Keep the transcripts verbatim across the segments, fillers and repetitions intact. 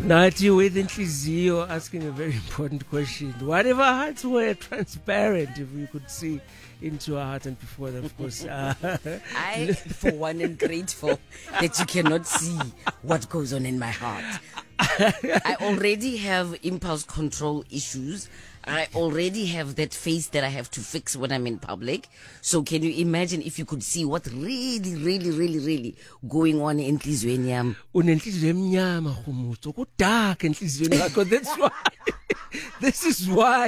Nati with Inhlizio asking a very important question. What if our hearts were transparent, if we could see into our heart, and before that, of course. Uh, I, for one, am grateful that you cannot see what goes on in my heart. I already have impulse control issues. I already have that face that I have to fix when I'm in public. So can you imagine if you could see what really, really, really, really going on in enhliziyweni yami? Unenhliziyo emnyama Khumutso, ku dark enhliziyweni yakho. That's why. This is why.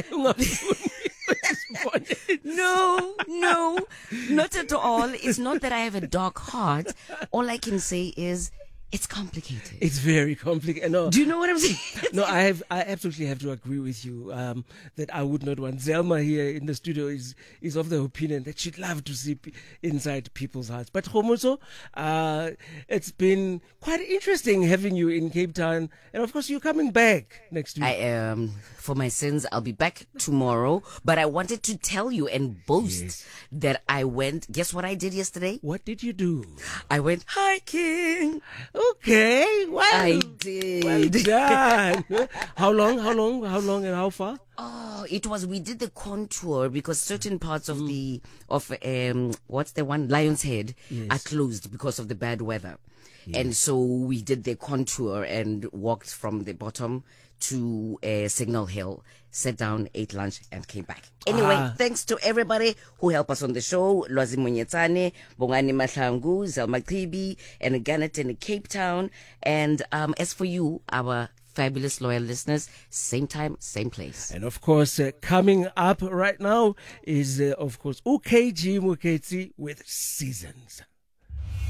No, no, not at all. It's not that I have a dark heart. All I can say is it's complicated. It's very complicated. No. Do you know what I'm saying? No, I have. I absolutely have to agree with you um, that I would not want. Zelma here in the studio is is of the opinion that she'd love to see p- inside people's hearts. But Khomotso, uh, it's been quite interesting having you in Cape Town, and of course you're coming back next week. I am. For my sins, I'll be back tomorrow. But I wanted to tell you and boast Yes. that I went. Guess what I did yesterday? What did you do? I went hiking. Okay, well, I well did. done. How long? How long? How long? And how far? Oh, it was, we did the contour because certain parts of the, of, um, what's the one? Lion's Head Yes. are closed because of the bad weather. And so we did the contour and walked from the bottom to uh, Signal Hill, sat down, ate lunch, and came back. Anyway, Ah. thanks to everybody who helped us on the show. Lwazi Munyetsane, Bongani Mahlangu, Zelma Kribi, and Garnet in Cape Town. And um, as for you, our fabulous loyal listeners, same time, same place. And of course, uh, coming up right now is, uh, of course, U K G Muketsi with Seasons.